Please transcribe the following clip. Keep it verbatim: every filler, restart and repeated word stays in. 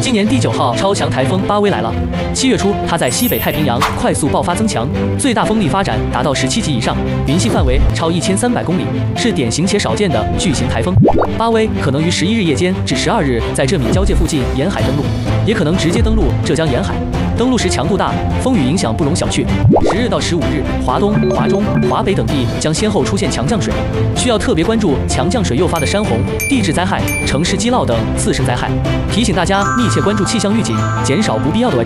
今年第九号超强台风巴威来了。七月初，它在西北太平洋快速爆发增强，最大风力发展达到十七级以上，云系范围超一千三百公里，是典型且少见的巨型台风。巴威可能于十一日夜间至十二日在浙闽交界附近沿海登陆，也可能直接登陆浙江沿海。登陆时强度大，风雨影响不容小觑。十日到十五日，华东、华中、华北等地将先后出现强降水，需要特别关注强降水诱发的山洪、地质灾害、城市积涝等次生灾害。提醒大家密切关注气象预警，减少不必要的外出。